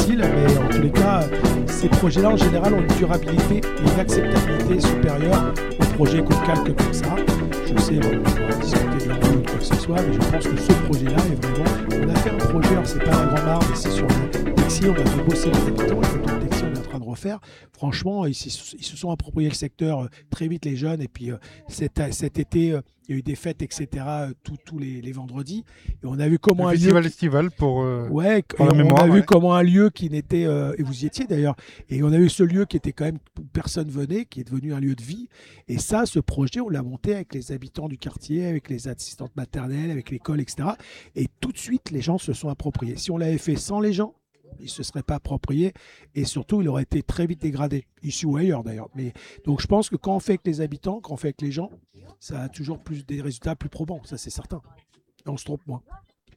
difficile, mais en tous les cas, ces projets-là, en général, ont une durabilité et une acceptabilité supérieure aux projets qu'on calque comme ça. Je sais, on va discuter de l'enjeu ou de quoi que ce soit, mais je pense que ce projet-là est vraiment... On a fait un projet, alors c'est pas la Grand-Mare, mais c'est sur le Texier, on a fait bosser les habitants, et le Texier, on est en train de refaire. Franchement, ils se sont appropriés le secteur très vite, les jeunes, et puis cet été... il y a eu des fêtes, etc., tous les vendredis. Et on a vu comment un lieu... estival pour la mémoire. On a vu comment un lieu qui n'était... et vous y étiez d'ailleurs. Et on a eu ce lieu qui était quand même... où personne venait, qui est devenu un lieu de vie. Et ça, ce projet, on l'a monté avec les habitants du quartier, avec les assistantes maternelles, avec l'école, etc. Et tout de suite, les gens se sont appropriés. Si on l'avait fait sans les gens, il ne se serait pas approprié et surtout il aurait été très vite dégradé, ici ou ailleurs d'ailleurs. Mais, donc je pense que quand on fait avec les habitants, quand on fait avec les gens, ça a toujours des résultats plus probants, ça c'est certain. Et on se trompe moins.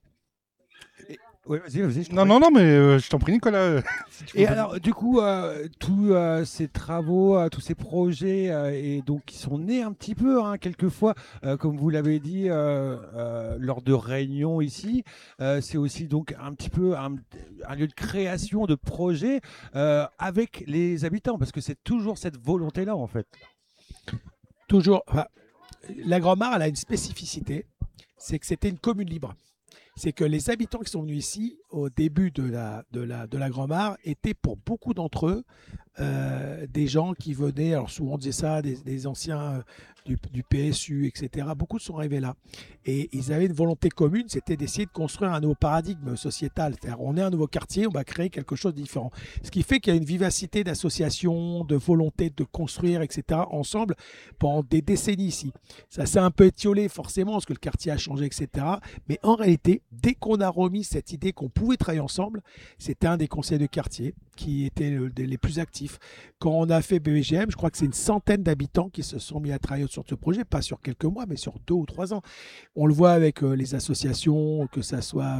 Oui, vas-y. Non, mais je t'en prie, Nicolas. Et alors, du coup, tous ces travaux, tous ces projets, et donc qui sont nés un petit peu, quelquefois, comme vous l'avez dit, lors de réunions ici, c'est aussi donc un petit peu un lieu de création de projets avec les habitants, parce que c'est toujours cette volonté-là, en fait. Toujours. Enfin, la Grand-Mare, elle a une spécificité, c'est que c'était une commune libre. C'est que les habitants qui sont venus ici au début de la Grand-Mare étaient pour beaucoup d'entre eux des gens qui venaient, alors souvent on disait ça, des anciens du PSU, etc. Beaucoup sont arrivés là. Et ils avaient une volonté commune, c'était d'essayer de construire un nouveau paradigme sociétal. C'est-à-dire, on est un nouveau quartier, on va créer quelque chose de différent. Ce qui fait qu'il y a une vivacité d'association, de volonté de construire, etc. ensemble pendant des décennies ici. Ça s'est un peu étiolé forcément parce que le quartier a changé, etc. Mais en réalité, dès qu'on a remis cette idée qu'on pouvait travailler ensemble, c'était un des conseils de quartier qui étaient les plus actifs. Quand on a fait BVGM, je crois que c'est une centaine d'habitants qui se sont mis à travailler sur ce projet, pas sur quelques mois, mais sur 2 ou 3 ans. On le voit avec les associations, que ça soit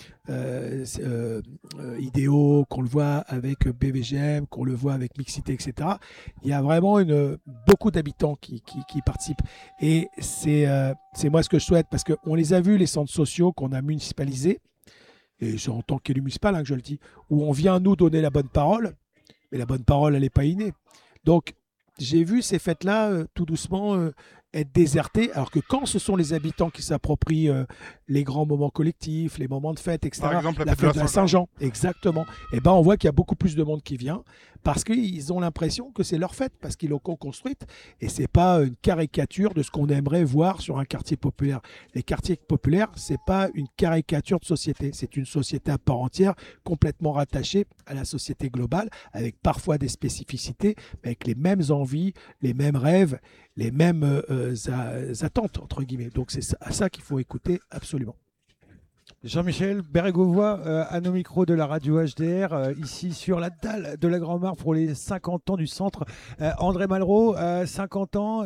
IDEO, qu'on le voit avec BVGM, qu'on le voit avec Mixité, etc. Il y a vraiment beaucoup d'habitants qui participent. Et c'est moi ce que je souhaite, parce qu'on les a vus, les centres sociaux qu'on a municipalisés, et c'est en tant qu'élu municipal que je le dis, où on vient nous donner la bonne parole, mais la bonne parole, elle n'est pas innée. Donc, j'ai vu ces fêtes-là, tout doucement, être désertées, alors que quand ce sont les habitants qui s'approprient les grands moments collectifs, les moments de fête, etc., par exemple, la fête de la Saint-Jean, exactement, et ben on voit qu'il y a beaucoup plus de monde qui vient, parce qu'ils ont l'impression que c'est leur fête, parce qu'ils l'ont co-construite, et c'est pas une caricature de ce qu'on aimerait voir sur un quartier populaire. Les quartiers populaires, c'est pas une caricature de société, c'est une société à part entière, complètement rattachée à la société globale, avec parfois des spécificités, mais avec les mêmes envies, les mêmes rêves, les mêmes attentes, entre guillemets. Donc c'est à ça qu'il faut écouter absolument. Jean-Michel Bérégovoy à nos micros de la radio HDR, ici sur la dalle de la Grand-Mare pour les 50 ans du centre. André Malraux, 50 ans,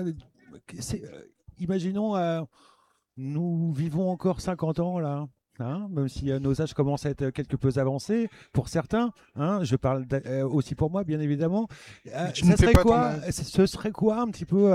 imaginons, nous vivons encore 50 ans là. Même si nos âges commencent à être quelque peu avancés pour certains, je parle aussi pour moi bien évidemment. Ce serait quoi un petit peu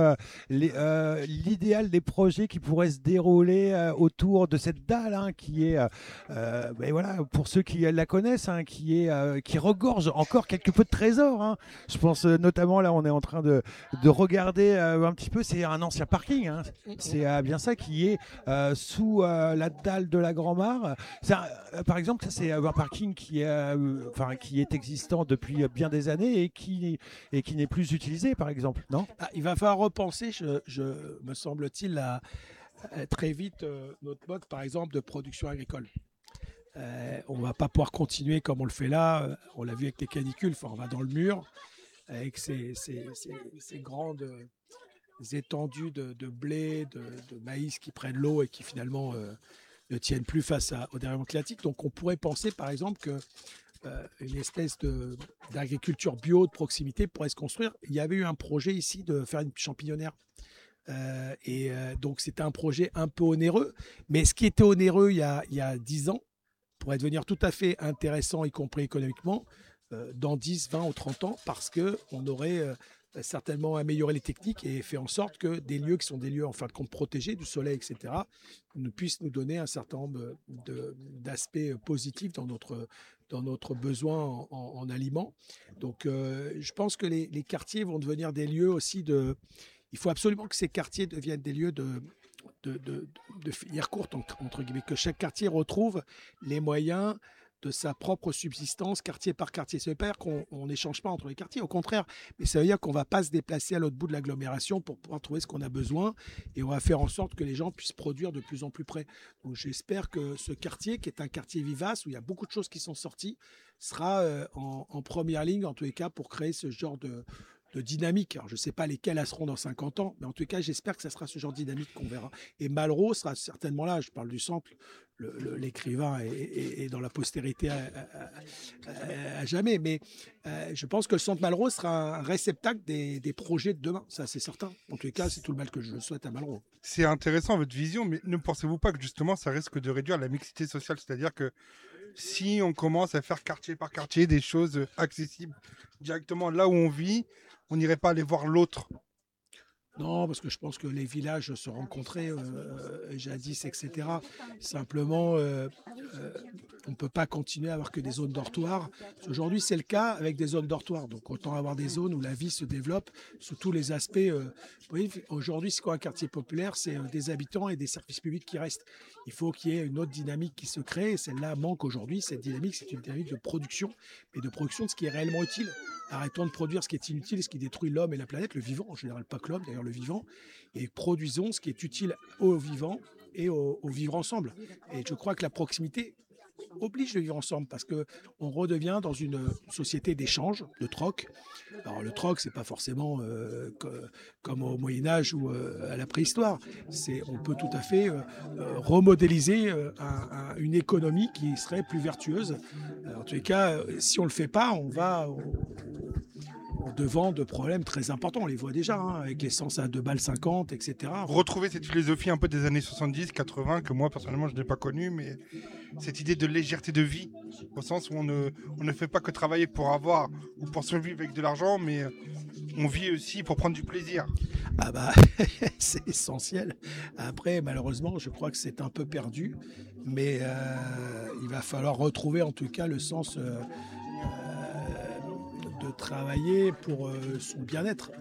l'idéal des projets qui pourraient se dérouler autour de cette dalle qui est, voilà, pour ceux qui la connaissent, qui regorge encore quelque peu de trésors. Je pense notamment là, on est en train de regarder un petit peu, c'est un ancien parking. C'est bien ça qui est sous la dalle de la Grand-Mare. Par exemple, ça c'est un parking qui est existant depuis bien des années et qui n'est plus utilisé, par exemple, non ? Il va falloir repenser, me semble-t-il, très vite notre mode, par exemple, de production agricole. On ne va pas pouvoir continuer comme on le fait là. On l'a vu avec les canicules. On va dans le mur avec ces grandes étendues de blé, de maïs qui prennent l'eau et qui finalement ne tiennent plus face au dérèglement climatique. Donc on pourrait penser par exemple qu'une espèce d'agriculture bio de proximité pourrait se construire. Il y avait eu un projet ici de faire une champignonaire. Donc c'était un projet un peu onéreux, mais ce qui était onéreux il y a 10 ans pourrait devenir tout à fait intéressant, y compris économiquement, dans 10, 20 ou 30 ans, parce qu'on aurait certainement amélioré les techniques et fait en sorte que des lieux qui sont des lieux en fin de compte protégés du soleil, etc., puissent nous donner un certain nombre d'aspects positifs dans notre besoin en aliments. Donc je pense que les quartiers vont devenir des lieux aussi de... Il faut absolument que ces quartiers deviennent des lieux de filière courte, entre guillemets, que chaque quartier retrouve les moyens de sa propre subsistance, quartier par quartier. Ça ne veut pas dire qu'on n'échange pas entre les quartiers, au contraire, mais ça veut dire qu'on ne va pas se déplacer à l'autre bout de l'agglomération pour pouvoir trouver ce qu'on a besoin, et on va faire en sorte que les gens puissent produire de plus en plus près. Donc j'espère que ce quartier, qui est un quartier vivace, où il y a beaucoup de choses qui sont sorties, sera en première ligne, en tous les cas, pour créer ce genre de dynamique. Alors, je ne sais pas lesquelles elles seront dans 50 ans, mais en tout cas, j'espère que ça sera ce genre de dynamique qu'on verra. Et Malraux sera certainement là. Je parle du centre, l'écrivain est dans la postérité à jamais. Mais je pense que le centre Malraux sera un réceptacle des projets de demain. Ça, c'est certain. En tous les cas, c'est tout le mal que je souhaite à Malraux. C'est intéressant votre vision, mais ne pensez-vous pas que justement, ça risque de réduire la mixité sociale? C'est-à-dire que si on commence à faire quartier par quartier des choses accessibles directement là où on vit, on n'irait pas aller voir l'autre. Non, parce que je pense que les villages se rencontraient jadis, etc. Simplement, on ne peut pas continuer à avoir que des zones dortoirs. Aujourd'hui, c'est le cas avec des zones dortoirs. Donc, autant avoir des zones où la vie se développe sous tous les aspects. Vous voyez, aujourd'hui, c'est quoi un quartier populaire? C'est des habitants et des services publics qui restent. Il faut qu'il y ait une autre dynamique qui se crée. Celle-là manque aujourd'hui. Cette dynamique, c'est une dynamique de production, mais de production de ce qui est réellement utile. Arrêtons de produire ce qui est inutile, ce qui détruit l'homme et la planète, le vivant en général, pas que l'homme, d'ailleurs le vivant, et produisons ce qui est utile aux vivants et au vivre ensemble. Et je crois que la proximité oblige de vivre ensemble parce qu'on redevient dans une société d'échange, de troc. Alors le troc, c'est pas forcément comme au Moyen-Âge ou à la préhistoire. On peut tout à fait remodéliser une économie qui serait plus vertueuse. En tous les cas, si on le fait pas, on va devant de problèmes très importants. On les voit déjà, avec l'essence à 2,50 balles, etc. Retrouver cette philosophie un peu des années 70, 80, que moi, personnellement, je n'ai pas connue, mais cette idée de légèreté de vie, au sens où on ne fait pas que travailler pour avoir ou pour survivre avec de l'argent, mais on vit aussi pour prendre du plaisir. Ah bah, c'est essentiel. Après, malheureusement, je crois que c'est un peu perdu, mais il va falloir retrouver en tout cas le sens de travailler pour son bien-être.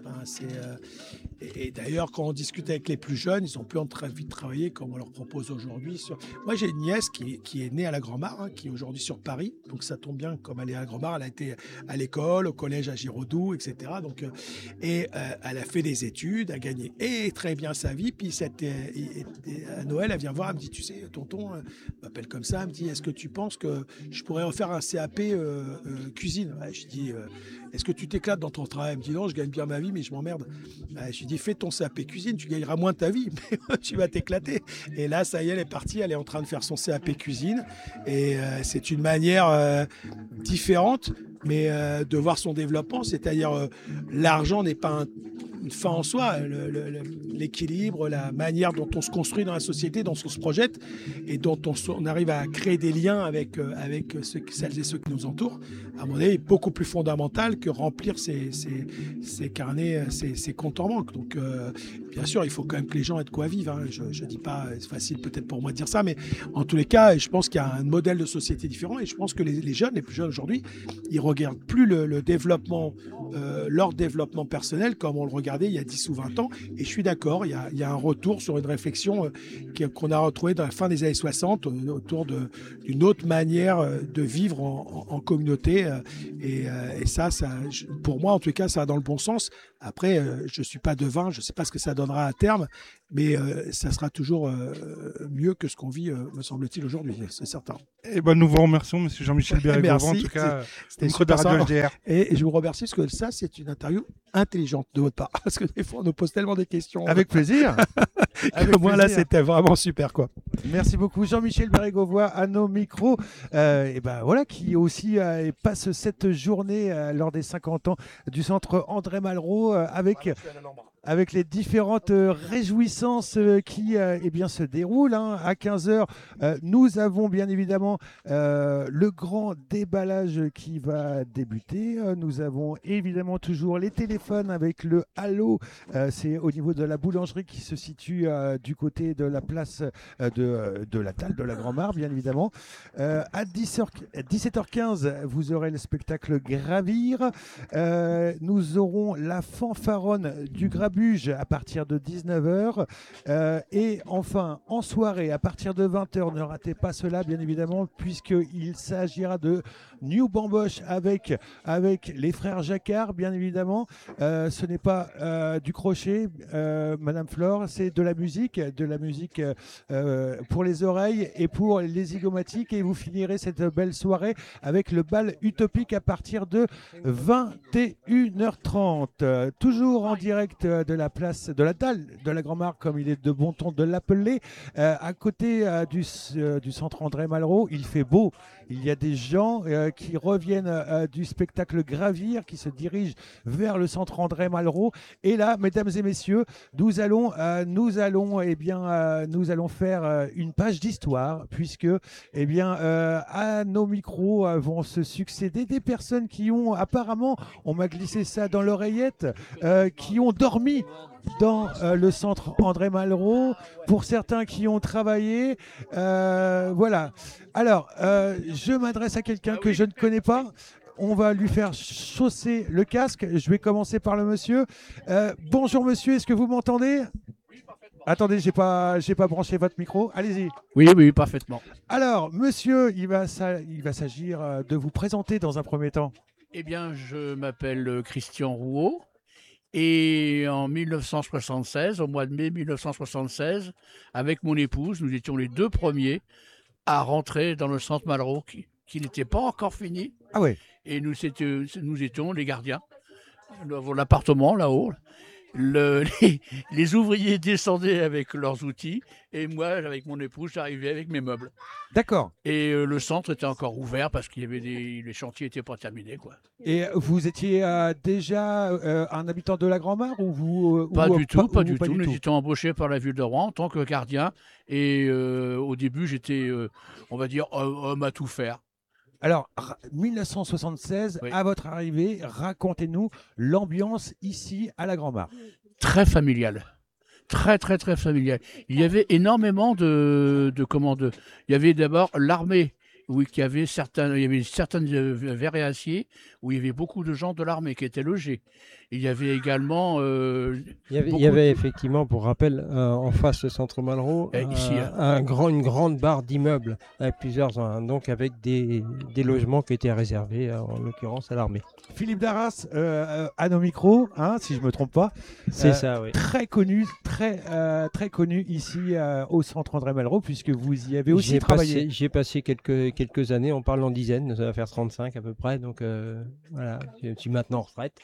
Et d'ailleurs, quand on discute avec les plus jeunes, ils n'ont plus envie de travailler comme on leur propose aujourd'hui. Moi, j'ai une nièce qui est née à la Grand-Mare, qui est aujourd'hui sur Paris. Donc, ça tombe bien, comme elle est à la Grand-Mare, elle a été à l'école, au collège à Giraudoux, etc. Donc, elle a fait des études, a gagné très bien sa vie. Puis, à Noël, elle vient voir, elle me dit, tu sais, tonton, m'appelle comme ça, elle me dit, est-ce que tu penses que je pourrais refaire un CAP cuisine? Je dis, est-ce que tu t'éclates dans ton travail? Elle me dit, non, je gagne bien ma vie, mais je m'emmerde. Je lui dis, fais ton CAP cuisine, tu gagneras moins de ta vie, mais tu vas t'éclater. Et là, ça y est, elle est partie, elle est en train de faire son CAP cuisine. Et c'est une manière différente, mais de voir son développement. C'est-à-dire, l'argent n'est pas une fin en soi. L'équilibre, la manière dont on se construit dans la société, dont on se projette, et dont on arrive à créer des liens avec celles et ceux qui nous entourent, à mon avis, est beaucoup plus fondamental que remplir ces carnets, ces comptes en banque. Donc, bien sûr, il faut quand même que les gens aient de quoi vivre. Je ne dis pas, c'est facile peut-être pour moi de dire ça, mais en tous les cas, je pense qu'il y a un modèle de société différent, et je pense que les jeunes, les plus jeunes aujourd'hui, ils ne regardent plus le développement, leur développement personnel comme on le regardait il y a 10 ou 20 ans. Et je suis d'accord, il y a un retour sur une réflexion qu'on a retrouvée dans la fin des années 60 autour d'une autre manière de vivre en communauté. Et ça, pour moi, en tout cas, ça va dans le bon sens. Après, je ne suis pas devin, je ne sais pas ce que ça donnera à terme, mais ça sera toujours mieux que ce qu'on vit, me semble-t-il, aujourd'hui, c'est certain. Et ben, nous vous remercions, monsieur Jean-Michel Bérégovoy, en tout cas, c'était super sympa. Et je vous remercie parce que ça, c'est une interview intelligente de votre part, parce que des fois, on nous pose tellement des questions. Avec plaisir. Avec moi, là, c'était vraiment super, quoi. Merci beaucoup, Jean-Michel Bérégovoy, à nos micros, et ben voilà, qui aussi passe cette journée lors des 50 ans du centre André Malraux avec avec les différentes réjouissances qui eh bien, se déroulent. À 15 heures, nous avons bien évidemment le grand déballage qui va débuter. Nous avons évidemment toujours les téléphones avec le halo. C'est au niveau de la boulangerie qui se situe du côté de la place de la Dalle de la Grand-Mare, bien évidemment. À 17h15, vous aurez le spectacle Gravir. Nous aurons la fanfaronne du Grabuge à partir de 19h. Et enfin, en soirée, à partir de 20h, ne ratez pas cela, bien évidemment, puisqu'il s'agira de New Bamboche avec les frères Jacquard, bien évidemment. Ce n'est pas du crochet, Madame Flore, c'est de la musique pour les oreilles et pour les zygomatiques. Et vous finirez cette belle soirée avec le bal utopique à partir de 21h30. Toujours en direct de la place de la Dalle de la Grand-Mare, comme il est de bon ton de l'appeler, à côté du centre André Malraux. Il fait beau. Il y a des gens qui reviennent du spectacle Gravir, qui se dirigent vers le centre André Malraux. Et là, mesdames et messieurs, nous allons faire une page d'histoire, puisque à nos micros vont se succéder des personnes qui ont apparemment, on m'a glissé ça dans l'oreillette, qui ont dormi dans le centre André Malraux, pour certains qui ont travaillé. Voilà. Alors, je m'adresse à quelqu'un que je ne connais pas. On va lui faire chausser le casque. Je vais commencer par le monsieur. Bonjour monsieur, est-ce que vous m'entendez ? Attendez, j'ai pas branché votre micro. Allez-y. Oui, parfaitement. Alors, monsieur, il va s'agir de vous présenter dans un premier temps. Eh bien, je m'appelle Christian Rouault. Et en 1976, au mois de mai 1976, avec mon épouse, nous étions les deux premiers à rentrer dans le centre Malraux, qui n'était pas encore fini. Ah ouais. Et nous étions les gardiens. L'appartement là-haut. Les ouvriers descendaient avec leurs outils et moi, avec mon épouse, j'arrivais avec mes meubles. D'accord. Et le centre était encore ouvert parce qu'il y avait les chantiers n'étaient pas terminés, quoi. Et vous étiez déjà un habitant de la Grand-Mare ou vous Pas du tout. Nous étions embauchés par la ville de Rouen en tant que gardien. Et au début, j'étais, on va dire, homme à tout faire. Alors, 1976, oui. À votre arrivée, racontez-nous l'ambiance ici à la Grand-Mare. Très familiale. Très, très, très familiale. Il y avait énormément de commandes. Il y avait d'abord l'armée, où il y avait certaines verres aciers où il y avait beaucoup de gens de l'armée qui étaient logés. Il y avait également... il y avait effectivement, pour rappel, en face du centre Malraux, une grande barre d'immeubles avec plusieurs, donc avec des logements qui étaient réservés, en l'occurrence, à l'armée. Philippe Darras, à nos micros, si je ne me trompe pas. C'est ça, oui. Très connu ici au centre André Malraux, puisque vous y avez aussi travaillé. J'ai passé quelques années, on parle en dizaines, ça va faire 35 à peu près, donc voilà, je suis maintenant en retraite.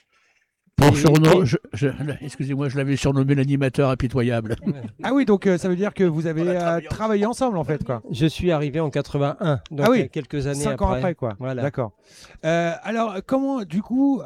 Excusez-moi, je l'avais surnommé l'animateur impitoyable. Ah oui, donc ça veut dire que vous avez travaillé ensemble en fait, quoi. Je suis arrivé en 81, donc quelques années 5 ans après, quoi. Voilà. D'accord. Alors, comment, du coup,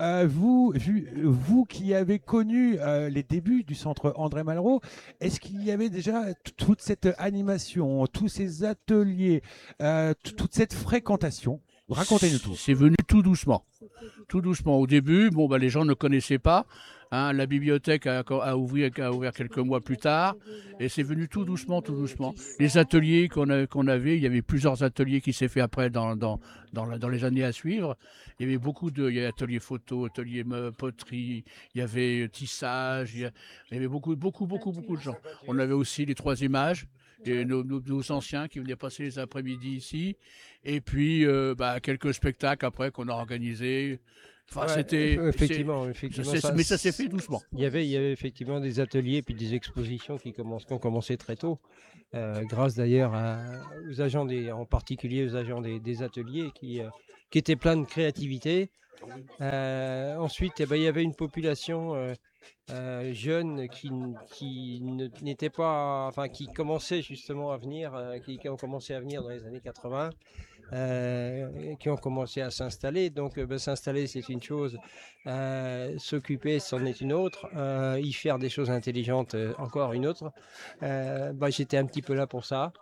vous qui avez connu les débuts du centre André Malraux, est-ce qu'il y avait déjà toute cette animation, tous ces ateliers, toute cette fréquentation ? Racontez-nous tout. C'est venu tout doucement. Tout doucement. Au début, les gens ne connaissaient pas. La bibliothèque a ouvert quelques mois plus tard. Et c'est venu tout doucement, tout doucement. Les ateliers qu'on avait, il y avait plusieurs ateliers qui s'est fait après dans les années à suivre. Il y avait il y avait atelier photo, atelier poterie, il y avait tissage, il y avait beaucoup de gens. On avait aussi les 3 images. Et nos anciens qui venaient passer les après-midi ici, et puis quelques spectacles après qu'on a organisés. Enfin, effectivement, mais ça s'est fait doucement. Il y avait effectivement des ateliers et puis des expositions qui ont commencé très tôt, grâce d'ailleurs aux agents en particulier aux agents des ateliers qui étaient pleins de créativité. Ensuite, il y avait une population jeunes qui n'étaient pas, qui commençaient justement à venir, qui ont commencé à venir dans les années 80. qui ont commencé à s'installer. Donc s'installer, c'est une chose, s'occuper, c'en est une autre, y faire des choses intelligentes, encore une autre. J'étais un petit peu là pour ça.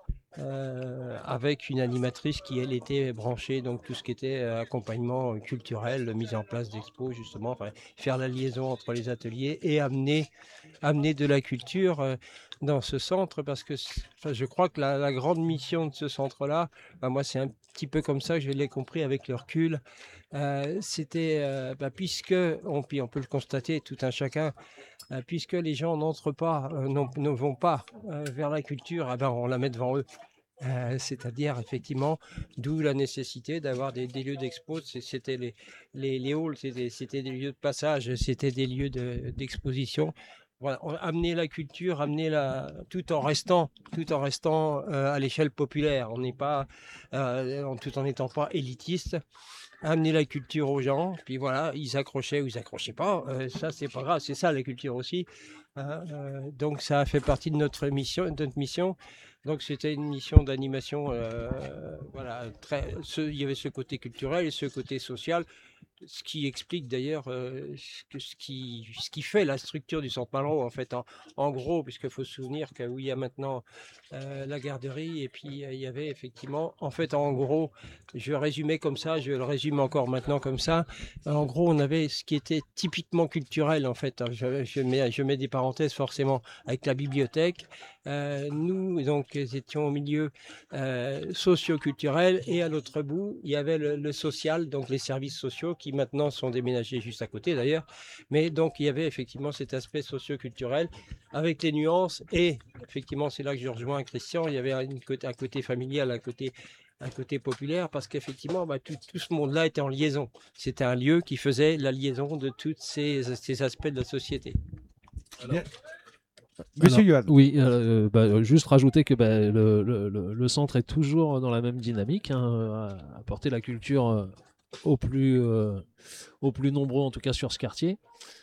Avec une animatrice qui, elle, était branchée, donc tout ce qui était accompagnement culturel, mise en place d'expos, justement, faire la liaison entre les ateliers et amener de la culture dans ce centre, parce que je crois que la grande mission de ce centre-là, moi, c'est un petit peu comme ça que je l'ai compris avec le recul. C'était, puisque, puis on peut le constater tout un chacun, puisque les gens n'entrent pas, ne vont pas vers la culture, on la met devant eux. C'est-à-dire, effectivement, d'où la nécessité d'avoir des lieux d'expo. C'était les halls, c'était des lieux de passage, c'était des lieux d'exposition. Voilà, amener la culture, tout en restant à l'échelle populaire. On n'est pas, tout en n'étant pas élitiste. Amener la culture aux gens, puis voilà, ils accrochaient ou ils accrochaient pas, ça c'est pas grave, c'est ça la culture aussi. Donc ça a fait partie de notre mission. Donc c'était une mission d'animation, voilà, il y avait ce côté culturel et ce côté social, ce qui explique d'ailleurs ce qui fait la structure du Centre Malraux, en fait, en gros, puisqu'il faut se souvenir qu'il y a maintenant la garderie, et puis il y avait effectivement, en fait, en gros, je résumais comme ça, je le résume encore maintenant comme ça, en gros, on avait ce qui était typiquement culturel, en fait, je mets des parenthèses forcément, avec la bibliothèque. Nous, donc, étions au milieu socio-culturel, et à l'autre bout, il y avait le social, donc les services sociaux qui maintenant sont déménagés juste à côté d'ailleurs. Mais donc, il y avait effectivement cet aspect socio-culturel avec les nuances, et effectivement, c'est là que je rejoins Christian, il y avait un côté familial, un côté populaire, parce qu'effectivement, tout ce monde-là était en liaison. C'était un lieu qui faisait la liaison de tous ces aspects de la société. Alors, Monsieur Yoann. Oui, juste rajouter que le centre est toujours dans la même dynamique, à apporter la culture aux plus nombreux, en tout cas sur ce quartier.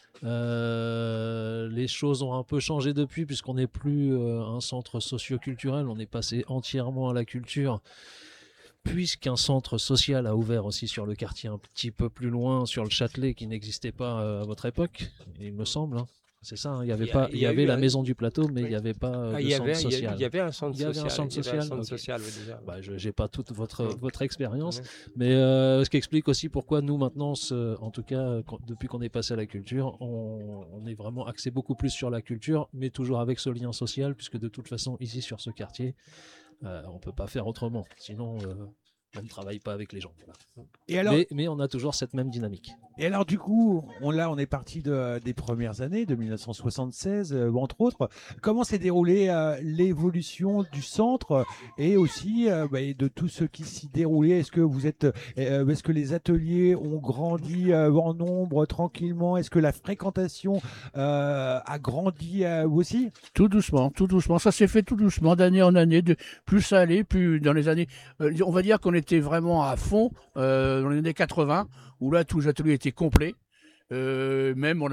Les choses ont un peu changé depuis, puisqu'on n'est plus un centre socio-culturel, on est passé entièrement à la culture, puisqu'un centre social a ouvert aussi sur le quartier un petit peu plus loin, sur le Châtelet, qui n'existait pas à votre époque, il me semble. C'est ça, il y avait la maison du plateau, mais il n'y avait pas de centre social. Il y avait un centre social. Oui, déjà. Je n'ai pas toute votre expérience, mais ce qui explique aussi pourquoi nous, maintenant, en tout cas, depuis qu'on est passé à la culture, on est vraiment axé beaucoup plus sur la culture, mais toujours avec ce lien social, puisque de toute façon, ici, sur ce quartier, on ne peut pas faire autrement. Sinon, on ne travaille pas avec les gens. Voilà. Et alors, mais on a toujours cette même dynamique. Et alors du coup, on est parti des premières années, de 1976, entre autres. Comment s'est déroulée l'évolution du centre, et aussi de tout ce qui s'y déroulait? Est-ce que les ateliers ont grandi en nombre tranquillement? Est-ce que la fréquentation a grandi aussi? Tout doucement. Ça s'est fait tout doucement, d'année en année. Plus ça allait, plus dans les années... on va dire qu'on était vraiment à fond dans les années 80, où là, tous les ateliers étaient complets. J'avais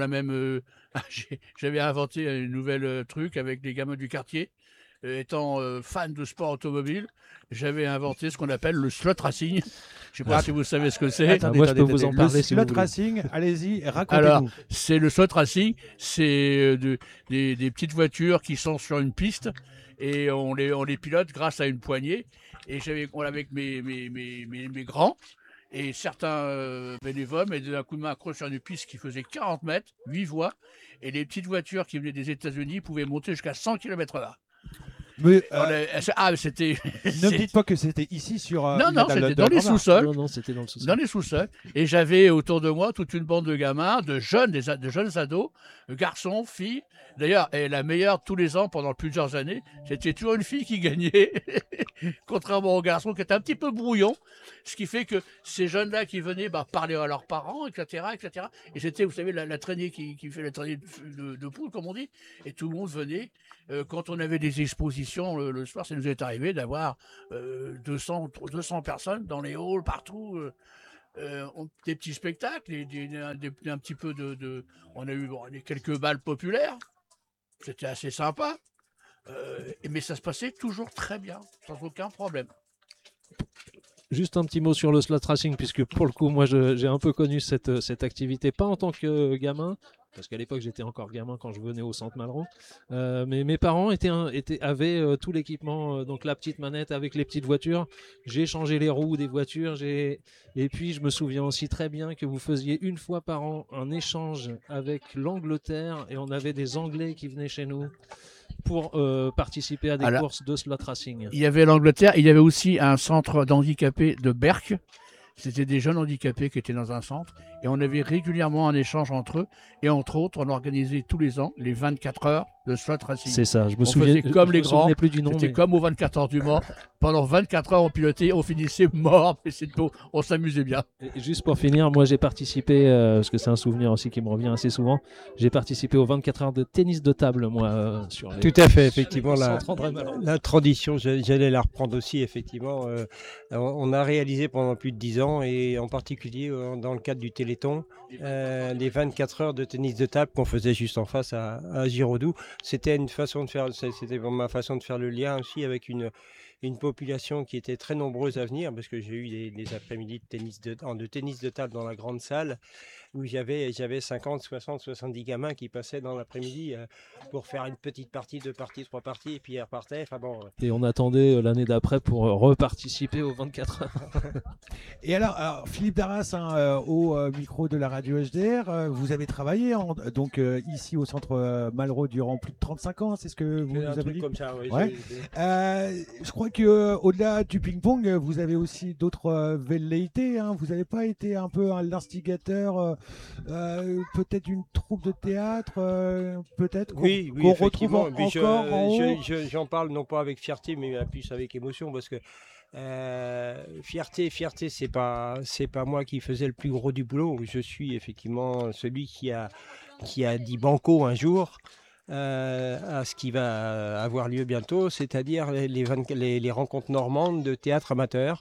inventé un nouvel truc avec les gamins du quartier. Étant fan de sport automobile, j'avais inventé ce qu'on appelle le slot racing. Je ne sais pas si vous savez ce que c'est. Moi, je peux vous en parler. Le slot racing, allez-y, racontez-nous. Alors, c'est le slot racing, c'est des petites voitures qui sont sur une piste, et on les pilote grâce à une poignée. Et on avait avec mes grands et certains bénévoles, mais d'un coup de main accroché sur une piste qui faisait 40 mètres, 8 voies, et les petites voitures qui venaient des États-Unis pouvaient monter jusqu'à 100 km/h. Mais, c'était. Ne me dites pas que c'était ici sur. Non, c'était dans les sous-sols. Non, c'était dans le sous-sol. Dans les sous-sols. Et j'avais autour de moi toute une bande de gamins, de jeunes ados, garçons, filles. D'ailleurs, et la meilleure tous les ans pendant plusieurs années, c'était toujours une fille qui gagnait, contrairement aux garçons qui étaient un petit peu brouillons. Ce qui fait que ces jeunes-là qui venaient parler à leurs parents, etc. Et c'était, vous savez, la traînée qui fait la traînée de poule, comme on dit. Et tout le monde venait. Quand on avait des expositions le soir, ça nous est arrivé d'avoir 200 personnes dans les halls, partout. Des petits spectacles, un petit peu on a eu quelques balles populaires. C'était assez sympa. Mais ça se passait toujours très bien, sans aucun problème. Juste un petit mot sur le slot racing, puisque pour le coup, moi, j'ai un peu connu cette activité, pas en tant que gamin, parce qu'à l'époque, j'étais encore gamin quand je venais au centre Malraux. Mais mes parents avaient tout l'équipement, donc la petite manette avec les petites voitures. J'ai changé les roues des voitures. Et puis, je me souviens aussi très bien que vous faisiez une fois par an un échange avec l'Angleterre, et on avait des Anglais qui venaient chez nous pour participer à des courses de slot racing. Il y avait l'Angleterre, il y avait aussi un centre d'handicapés de Berck. C'était des jeunes handicapés qui étaient dans un centre et on avait régulièrement un échange entre eux. Et entre autres, on organisait tous les ans les 24 heures de slot racing. C'est ça, je me souviens. Comme les grands, plus du nom, c'était mais... comme aux 24 heures du Mans. Pendant 24 heures, on pilotait, on finissait mort, mais on s'amusait bien. Et juste pour finir, moi j'ai participé, parce que c'est un souvenir aussi qui me revient assez souvent, j'ai participé aux 24 heures de tennis de table, moi, sur les... Tout à fait, effectivement, la tradition, j'allais la reprendre aussi, effectivement. On a réalisé pendant plus de 10 ans, et en particulier dans le cadre du Téléthon, les 24 heures de tennis de table qu'on faisait juste en face à Giraudoux. C'était ma façon de faire le lien aussi avec une population qui était très nombreuse à venir, parce que j'ai eu des après-midi de tennis de table dans la grande salle, où j'avais 50, 60, 70 gamins qui passaient dans l'après-midi pour faire une petite partie, 2 parties, 3 parties, et puis ils repartaient. Enfin bon, Et on attendait l'année d'après pour reparticiper aux 24 heures. Et alors Philippe Darras, au micro de la radio HDR, vous avez travaillé donc ici au centre Malraux durant plus de 35 ans, c'est ce que vous nous avez dit comme ça, oui. Ouais. Je crois que au-delà du ping-pong, vous avez aussi d'autres velléités. Vous n'avez pas été un peu l'instigateur, peut-être une troupe de théâtre, peut-être qu'on retrouve encore en haut. J'en parle non pas avec fierté, mais plus avec émotion, parce que fierté, c'est pas moi qui faisais le plus gros du boulot. Je suis effectivement celui qui a dit banco un jour. À ce qui va avoir lieu bientôt, c'est-à-dire les rencontres normandes de théâtre amateur.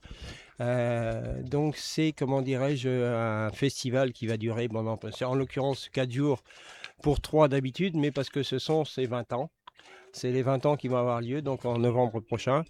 Donc c'est, comment dirais-je, un festival qui va durer pendant, en l'occurrence 4 jours pour 3 d'habitude, mais parce que c'est 20 ans. C'est les 20 ans qui vont avoir lieu, donc en novembre prochain.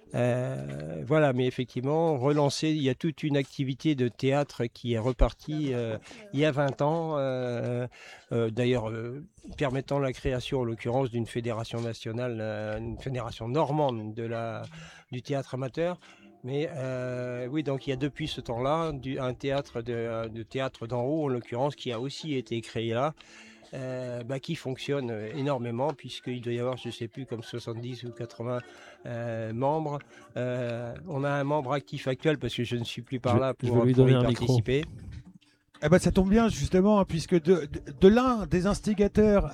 Voilà, mais effectivement, relancer, il y a toute une activité de théâtre qui est repartie il y a 20 ans, d'ailleurs permettant la création, en l'occurrence, d'une fédération nationale, une fédération normande du théâtre amateur. Mais oui, donc il y a depuis ce temps-là un théâtre de théâtre d'en haut, en l'occurrence, qui a aussi été créé là. Qui fonctionne énormément, puisqu'il doit y avoir, je ne sais plus, comme 70 ou 80 membres. On a un membre actif actuel, parce que je ne suis plus par là pour lui donner y un participer. Ça tombe bien justement, puisque de l'un des instigateurs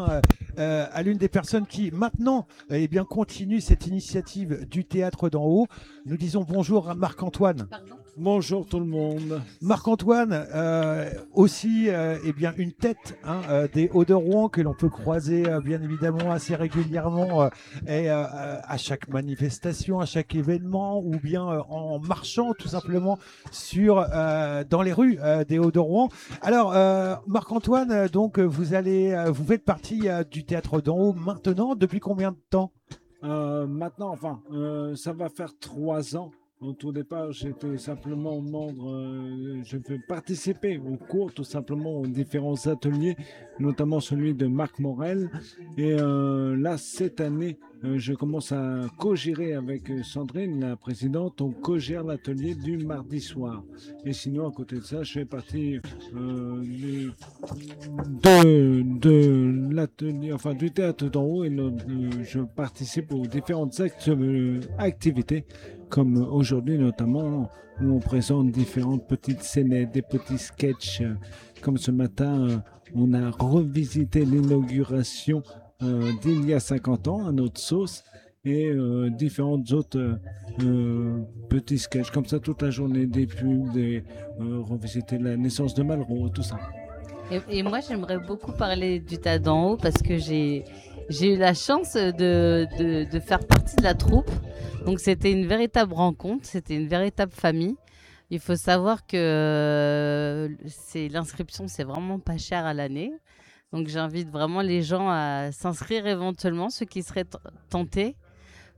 à l'une des personnes qui maintenant continue cette initiative du théâtre d'en haut, nous disons bonjour à Marc-Antoine. Bonjour tout le monde. Marc-Antoine, aussi une tête des Hauts-de-Rouen que l'on peut croiser bien évidemment assez régulièrement à chaque manifestation, à chaque événement, ou bien en marchant tout simplement dans les rues des Hauts-de-Rouen. Alors Marc-Antoine, donc vous faites partie du théâtre d'en haut maintenant. Depuis combien de temps? Maintenant, ça va faire 3 ans. Au tout départ, j'étais simplement membre, je fais participer aux cours, tout simplement aux différents ateliers, notamment celui de Marc Morel. Et là, cette année, je commence à co-gérer avec Sandrine, la présidente. On co-gère l'atelier du mardi soir. Et sinon, à côté de ça, je fais partie de l'atelier, du théâtre d'en haut, et je participe aux différentes activités, comme aujourd'hui notamment, où on présente différentes petites scénettes, des petits sketchs. Comme ce matin, on a revisité l'inauguration d'il y a 50 ans à notre sauce, et différentes autres petits sketchs comme ça toute la journée, des pubs, revisiter la naissance de Malraux, tout ça. Et moi, j'aimerais beaucoup parler du tas d'en haut, parce que j'ai eu la chance de faire partie de la troupe. Donc c'était une véritable rencontre, c'était une véritable famille. Il faut savoir que l'inscription, c'est vraiment pas cher à l'année. Donc j'invite vraiment les gens à s'inscrire éventuellement, ceux qui seraient tentés,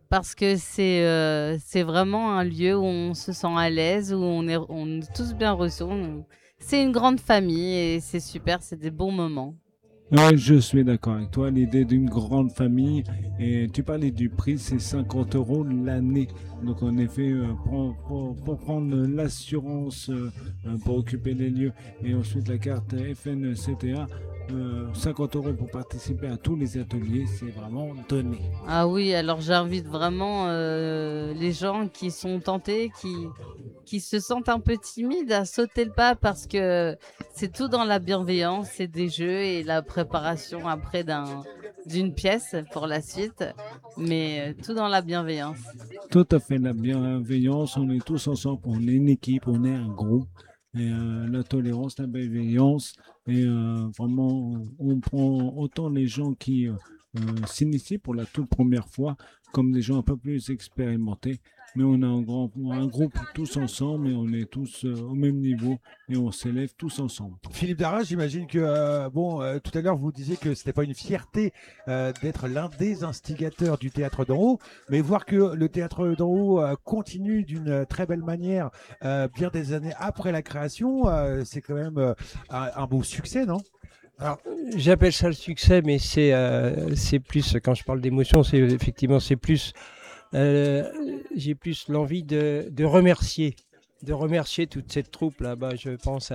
parce que c'est vraiment un lieu où on se sent à l'aise, où on est tous bien reçus. C'est une grande famille et c'est super, c'est des bons moments. Ouais, je suis d'accord avec toi. L'idée d'une grande famille, et tu parlais du prix, c'est 50 € l'année. Donc en effet, pour prendre l'assurance, pour occuper les lieux, et ensuite la carte FNCTA, 50 € pour participer à tous les ateliers, c'est vraiment donné. Ah oui, alors j'invite vraiment les gens qui sont tentés, qui se sentent un peu timides à sauter le pas parce que c'est tout dans la bienveillance, c'est des jeux et la préparation après d'une pièce pour la suite, mais tout dans la bienveillance. Tout à fait, la bienveillance, on est tous ensemble, on est une équipe, on est un groupe. Et la tolérance, la bienveillance, et vraiment, on prend autant les gens qui s'initient pour la toute première fois, comme des gens un peu plus expérimentés. Mais on a un groupe tous ensemble et on est tous au même niveau et on s'élève tous ensemble. Philippe Darras, j'imagine que tout à l'heure vous disiez que c'était pas une fierté d'être l'un des instigateurs du Théâtre d'en haut, mais voir que le Théâtre d'en haut continue d'une très belle manière bien des années après la création, c'est quand même un beau succès, non? Alors, j'appelle ça le succès, mais c'est plus, quand je parle d'émotion, c'est plus, j'ai plus l'envie de remercier toute cette troupe là. Je pense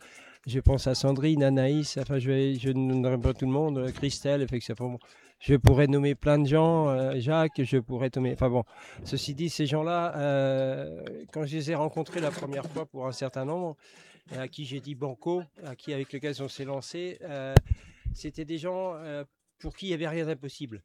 à Sandrine, Anaïs, enfin je ne nommerai pas tout le monde, Christelle, je pourrais nommer plein de gens, Jacques, je pourrais nommer, enfin bon, ceci dit, ces gens-là, quand je les ai rencontrés la première fois pour un certain nombre, à qui j'ai dit banco, avec lesquels on s'est lancé, c'était des gens pour qui il n'y avait rien d'impossible.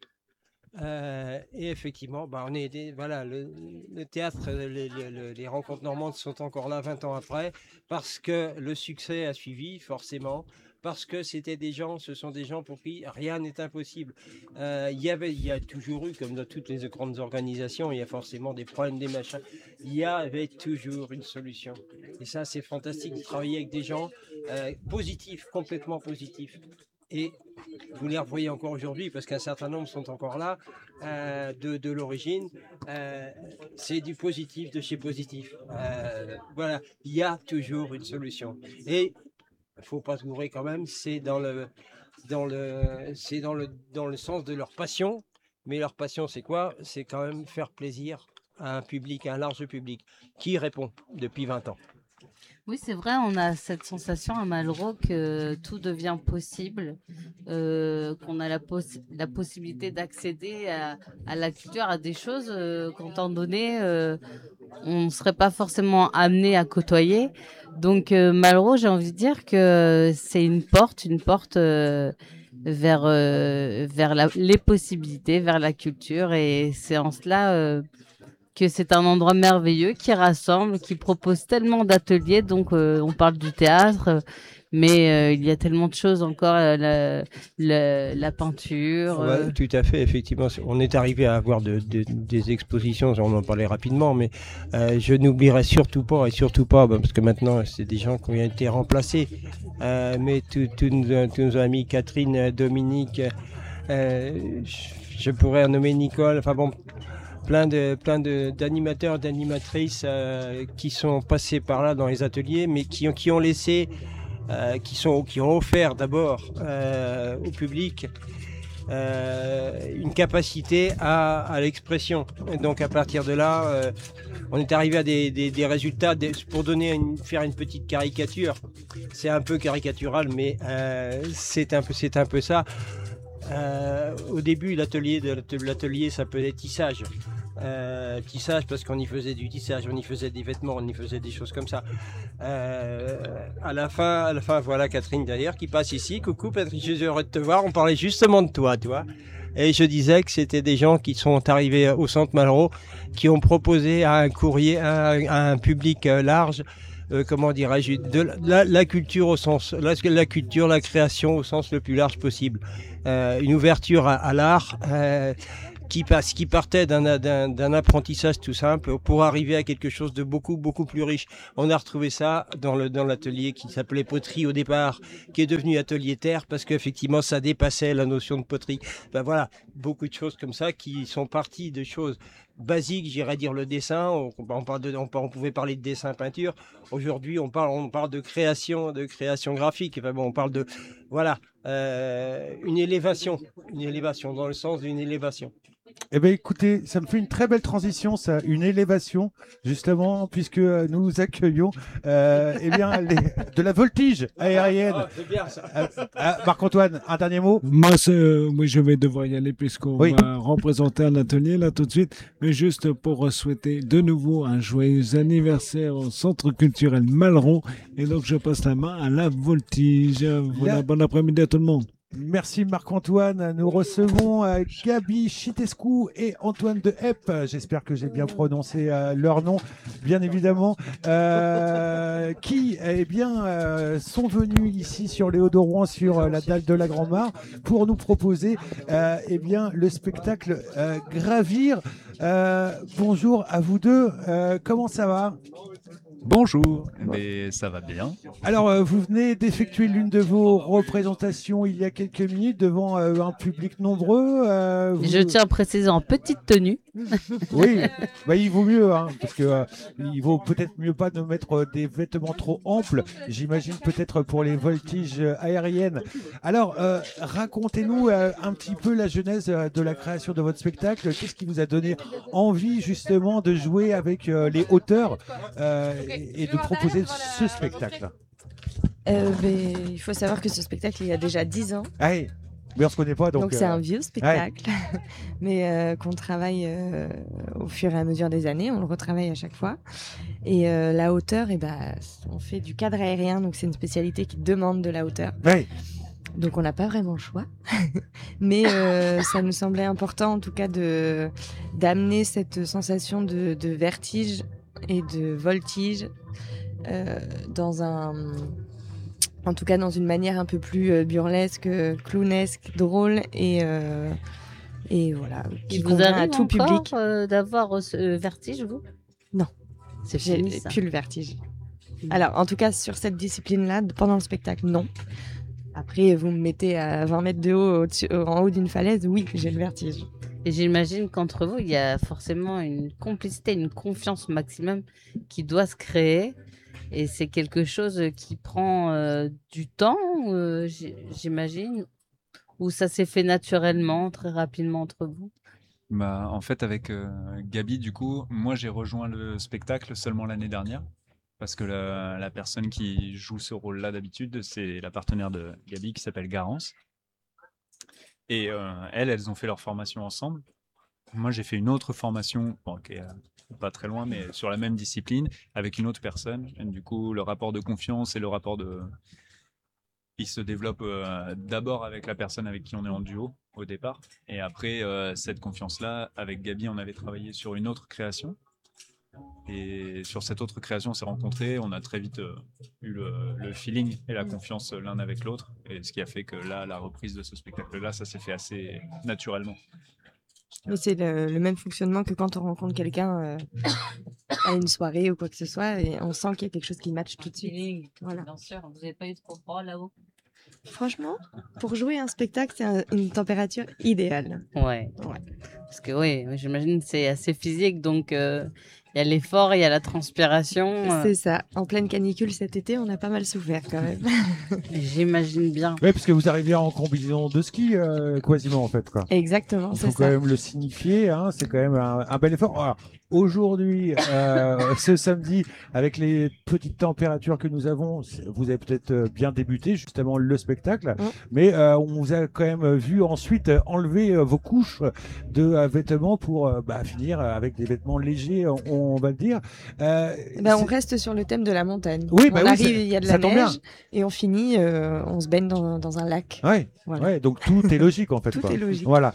Et effectivement, on est voilà, le théâtre, les rencontres normandes sont encore là 20 ans après, parce que le succès a suivi, forcément, parce que ce sont des gens pour qui rien n'est impossible. Il y a toujours eu, comme dans toutes les grandes organisations, il y a forcément des problèmes, des machins. Il y avait toujours une solution. Et ça, c'est fantastique de travailler avec des gens positifs, complètement positifs. Et vous les revoyez encore aujourd'hui, parce qu'un certain nombre sont encore là, de l'origine. C'est du positif de chez positif. Voilà, il y a toujours une solution. Et il ne faut pas se gourer quand même, c'est dans le sens de leur passion. Mais leur passion, c'est quoi? C'est quand même faire plaisir à un public, à un large public, qui répond depuis 20 ans. Oui, c'est vrai, on a cette sensation à Malraux que tout devient possible, qu'on a la possibilité d'accéder à la culture, à des choses qu'en temps donné, on ne serait pas forcément amené à côtoyer. Donc Malraux, j'ai envie de dire que c'est une porte vers les possibilités, vers la culture, et c'est en cela que c'est un endroit merveilleux qui rassemble, qui propose tellement d'ateliers. Donc on parle du théâtre, mais il y a tellement de choses encore, la peinture. Ouais, tout à fait, effectivement. On est arrivé à avoir des expositions, on en parlait rapidement, mais je n'oublierai surtout pas, parce que maintenant c'est des gens qui ont été remplacés, mais tous nos amis, Catherine, Dominique, je pourrais en nommer Nicole, enfin bon, plein d'animateurs, d'animatrices qui sont passés par là dans les ateliers, mais qui ont laissé, qui ont offert d'abord au public une capacité à l'expression. Et donc à partir de là, on est arrivé à des résultats. Pour faire une petite caricature, c'est un peu caricatural, mais c'est un peu ça. Au début, l'atelier s'appelait tissage. Tissage parce qu'on y faisait du tissage, on y faisait des vêtements, on y faisait des choses comme ça. À la fin, voilà Catherine d'ailleurs qui passe ici. Coucou Patrick, je suis heureux de te voir. On parlait justement de toi, tu vois. Et je disais que c'était des gens qui sont arrivés au Centre Malraux, qui ont proposé un courrier à un public large. Comment dirais-je, la culture au sens, la culture, la création au sens le plus large possible. Une ouverture à l'art qui partait d'un apprentissage tout simple pour arriver à quelque chose de beaucoup plus riche. On a retrouvé ça dans l'atelier qui s'appelait poterie au départ, qui est devenu atelier terre parce qu'effectivement ça dépassait la notion de poterie. Ben voilà, beaucoup de choses comme ça qui sont parties de choses basiques, j'irais dire le dessin. On pouvait parler de dessin, peinture. Aujourd'hui, on parle de création graphique. Enfin bon, on parle de une élévation dans le sens d'une élévation. Eh bien, écoutez, ça me fait une très belle transition, ça, une élévation, justement, puisque nous accueillons de la voltige aérienne. Ah, c'est bien ça. Marc-Antoine, un dernier mot? Moi, je vais devoir y aller puisqu'on va représenter un atelier là tout de suite. Mais juste pour souhaiter de nouveau un joyeux anniversaire au Centre culturel Malraux. Et donc, je passe la main à la voltige. Voilà, bon après-midi à tout le monde. Merci Marc-Antoine. Nous recevons Gabi Chitescu et Antoine de Hepp. J'espère que j'ai bien prononcé leur nom, bien évidemment, qui sont venus ici sur les Hauts-de-Rouen, sur la dalle de la Grand-Mare, pour nous proposer le spectacle Gravir. Bonjour à vous deux. Comment ça va ? Bonjour, mais ça va bien. Alors, vous venez d'effectuer l'une de vos représentations il y a quelques minutes devant un public nombreux. Je tiens à préciser en petite tenue. Oui, il vaut mieux, parce que il vaut peut-être mieux pas de mettre des vêtements trop amples. J'imagine peut-être pour les voltiges aériennes. Alors, racontez-nous un petit peu la genèse de la création de votre spectacle. Qu'est-ce qui vous a donné envie justement de jouer avec les hauteurs et de proposer ce spectacle? Il faut savoir que ce spectacle, il y a déjà 10 ans. Ah oui, mais on se connaît pas. Donc c'est un vieux spectacle, mais qu'on travaille au fur et à mesure des années. On le retravaille à chaque fois. Et la hauteur, on fait du cadre aérien, donc c'est une spécialité qui demande de la hauteur. Oui. Donc on n'a pas vraiment le choix, mais ça nous semblait important en tout cas d'amener cette sensation de vertige et de voltige en tout cas dans une manière un peu plus burlesque, clownesque, drôle et voilà, qui convient à tout public. D'avoir ce vertige, vous? Non, j'ai plus le vertige. Alors en tout cas sur cette discipline-là, pendant le spectacle, non. Après, vous me mettez à 20 mètres de haut en haut d'une falaise, oui, j'ai le vertige. Et j'imagine qu'entre vous, il y a forcément une complicité, une confiance maximum qui doit se créer. Et c'est quelque chose qui prend du temps, j'imagine, ou ça s'est fait naturellement, très rapidement entre vous? En fait, avec Gabi, du coup, moi j'ai rejoint le spectacle seulement l'année dernière. Parce que la personne qui joue ce rôle-là d'habitude, c'est la partenaire de Gabi qui s'appelle Garance. Et elles ont fait leur formation ensemble. Moi, j'ai fait une autre formation, qui est pas très loin, mais sur la même discipline, avec une autre personne. Et du coup, le rapport de confiance et le rapport il se développe d'abord avec la personne avec qui on est en duo au départ. Et après, cette confiance-là, avec Gabi, on avait travaillé sur une autre création. Et sur cette autre création, on s'est rencontrés, on a très vite eu le feeling et la confiance l'un avec l'autre. Et ce qui a fait que là, la reprise de ce spectacle-là, ça s'est fait assez naturellement. Mais c'est le même fonctionnement que quand on rencontre quelqu'un à une soirée ou quoi que ce soit, et on sent qu'il y a quelque chose qui matche tout de suite. Voilà. Bien sûr, vous n'avez pas eu trop froid là-haut? Franchement, pour jouer un spectacle, c'est une température idéale. Ouais. Parce que j'imagine que c'est assez physique, donc il y a l'effort, il y a la transpiration. C'est ça. En pleine canicule cet été, on a pas mal souffert quand même. J'imagine bien. Oui, parce que vous arrivez en combinaison de ski, quasiment en fait, quoi. Exactement, c'est ça. Il faut quand même le signifier, c'est quand même un bel effort. Alors, aujourd'hui, ce samedi, avec les petites températures que nous avons, vous avez peut-être bien débuté justement le spectacle, mais on vous a quand même vu ensuite enlever vos couches de vêtements pour finir avec des vêtements légers, on va le dire. On reste sur le thème de la montagne. Oui, on arrive, il y a de la neige et on finit, on se baigne dans un lac. Ouais, donc tout est logique en fait. Tout est logique. Voilà.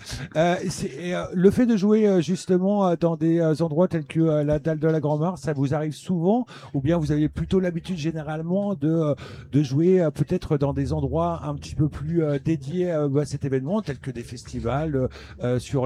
Le fait de jouer justement dans des endroits tels que la dalle de la Grand-Mare, ça vous arrive souvent, ou bien vous avez plutôt l'habitude généralement de jouer peut-être dans des endroits un petit peu plus dédiés à cet événement, tels que des festivals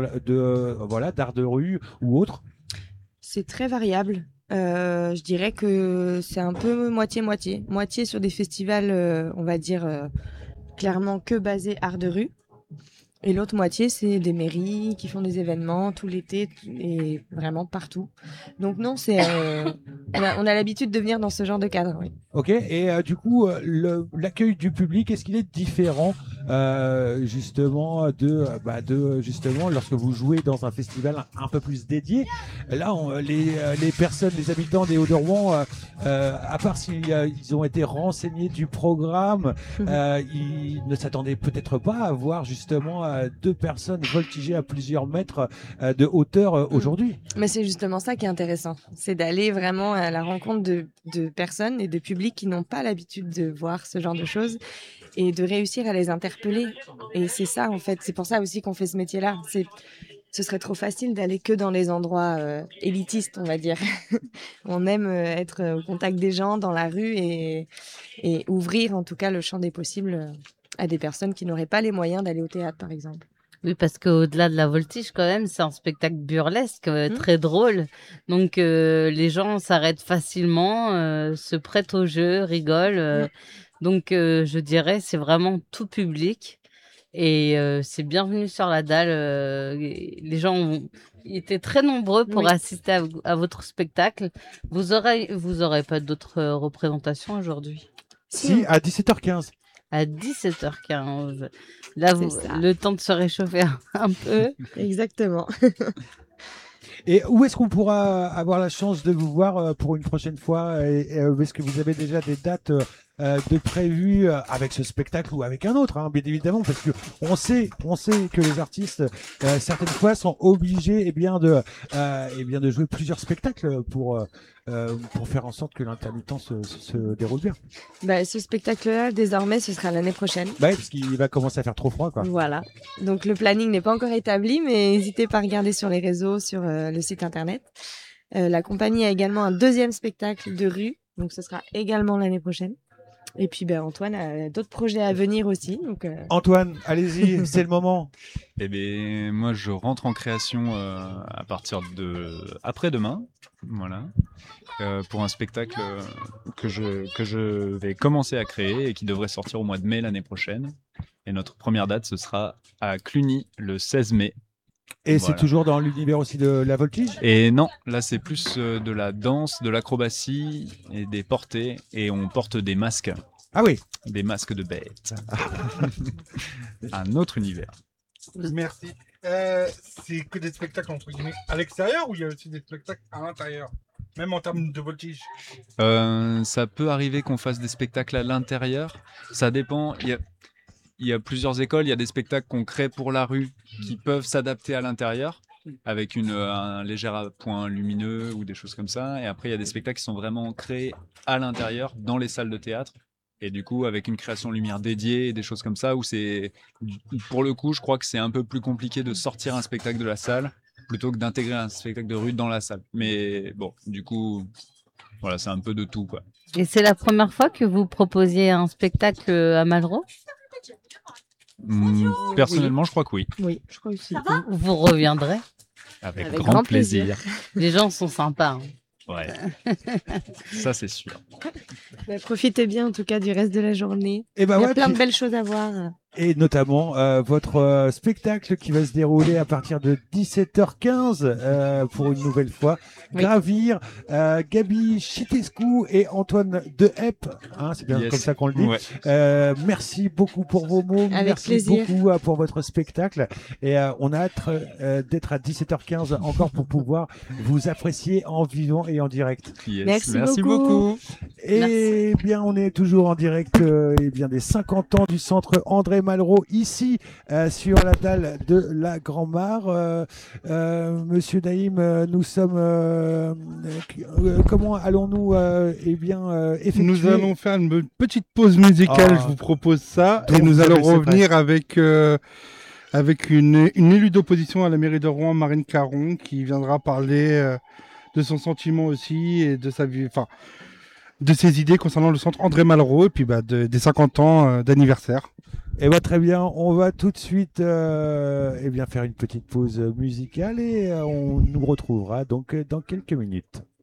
voilà, d'art de rue ou autre? C'est très variable. Je dirais que c'est un peu moitié-moitié. Moitié sur des festivals, on va dire, clairement que basés art de rue. Et l'autre moitié, c'est des mairies qui font des événements tout l'été et vraiment partout. Donc non, on a l'habitude de venir dans ce genre de cadre. Oui. Ok, et du coup, l'accueil du public, est-ce qu'il est différent justement justement lorsque vous jouez dans un festival un peu plus dédié? Là, les personnes, les habitants des Hauts-de-Rouen, à part s'ils ont été renseignés du programme, ils ne s'attendaient peut-être pas à voir justement 2 personnes voltiger à plusieurs mètres de hauteur aujourd'hui. Mais c'est justement ça qui est intéressant, c'est d'aller vraiment à la rencontre de personnes et de publics qui n'ont pas l'habitude de voir ce genre de choses et de réussir à les interpeller. Et c'est ça en fait, c'est pour ça aussi qu'on fait ce métier-là. Ce serait trop facile d'aller que dans les endroits élitistes, on va dire. On aime être au contact des gens dans la rue et ouvrir en tout cas le champ des possibles à des personnes qui n'auraient pas les moyens d'aller au théâtre, par exemple. Oui, parce qu'au-delà de la voltige, quand même, c'est un spectacle burlesque, très drôle. Donc, les gens s'arrêtent facilement, se prêtent au jeu, rigolent. Donc, je dirais, c'est vraiment tout public. Et c'est bienvenu sur la dalle. Les gens étaient très nombreux pour assister à votre spectacle. Vous aurez pas d'autres représentations aujourd'hui? Si, à 17h15. À 17h15. Là, le temps de se réchauffer un peu. Exactement. Et où est-ce qu'on pourra avoir la chance de vous voir pour une prochaine fois? Est-ce que vous avez déjà des dates de prévues avec ce spectacle ou avec un autre, hein, bien évidemment, parce que on sait que les artistes certaines fois sont obligés de jouer plusieurs spectacles pour faire en sorte que l'intermittence se déroule bien. Ce spectacle-là, désormais, ce sera l'année prochaine. Parce qu'il va commencer à faire trop froid, quoi. Voilà. Donc le planning n'est pas encore établi, mais n'hésitez pas à regarder sur les réseaux, sur le site internet. La compagnie a également un 2e spectacle de rue, donc ce sera également l'année prochaine. Et puis Antoine a d'autres projets à venir aussi. Donc, Antoine, allez-y, c'est le moment. Eh bien, moi, je rentre en création à partir de après-demain, voilà, pour un spectacle que je vais commencer à créer et qui devrait sortir au mois de mai l'année prochaine. Et notre première date, ce sera à Cluny le 16 mai. Et voilà. C'est toujours dans l'univers aussi de la voltige? Et non, là c'est plus de la danse, de l'acrobatie et des portées. Et on porte des masques. Ah oui. Des masques de bêtes. Un autre univers. Merci. C'est que des spectacles entre guillemets à l'extérieur ou il y a aussi des spectacles à l'intérieur? Même en termes de voltige? Ça peut arriver qu'on fasse des spectacles à l'intérieur. Ça dépend. Il y a plusieurs écoles, il y a des spectacles qu'on crée pour la rue qui peuvent s'adapter à l'intérieur avec un léger point lumineux ou des choses comme ça. Et après, il y a des spectacles qui sont vraiment créés à l'intérieur, dans les salles de théâtre. Et du coup, avec une création lumière dédiée et des choses comme ça, où pour le coup, je crois que c'est un peu plus compliqué de sortir un spectacle de la salle plutôt que d'intégrer un spectacle de rue dans la salle. Mais bon, du coup, voilà, c'est un peu de tout, quoi. Et c'est la première fois que vous proposiez un spectacle à Malraux? Personnellement, je crois que oui. Oui, je crois aussi. Vous reviendrez? Avec grand plaisir. Les gens sont sympas. Ouais, ça c'est sûr. Profitez bien en tout cas du reste de la journée. Il y a plein de belles choses à voir. Et notamment votre spectacle qui va se dérouler à partir de 17h15 pour une nouvelle fois. Oui. Gravir, Gabi Chitescu et Antoine Deheppe, hein, c'est bien comme ça qu'on le dit. Ouais. Merci beaucoup pour vos mots. Avec merci plaisir. beaucoup pour votre spectacle. Et on a hâte d'être à 17h15 encore pour pouvoir vous apprécier en vivant et en direct. Yes. Merci beaucoup. Et bien, on est toujours en direct des 50 ans du centre André Malraux ici sur la dalle de la Grand-Mare. Monsieur Naïm, nous sommes comment allons-nous effectuer? Nous allons faire une petite pause musicale, je vous propose ça, et nous allons revenir avec une élue d'opposition à la mairie de Rouen, Marine Caron, qui viendra parler de son sentiment aussi et de sa vie, de ses idées concernant le centre André Malraux et puis des 50 ans d'anniversaire. Et bien très bien, on va tout de suite faire une petite pause musicale et on nous retrouvera donc dans quelques minutes.